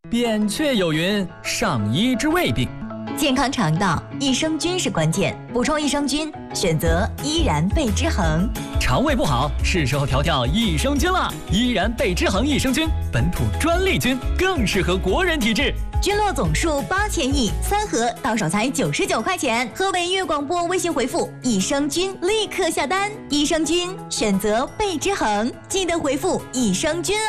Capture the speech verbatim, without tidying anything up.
扁鹊有云：上医之未病。 健康肠道，益生菌是关键。补充益生菌，选择依然贝之恒。 肠胃不好，是时候调调益生菌了。依然贝之恒益生菌，本土专利菌，更适合国人体质。 菌落总数八千亿，三盒到手才九十九块钱。河北粤广播微信回复“益生菌”，立刻下单。益生菌选择贝之恒，记得回复“益生菌”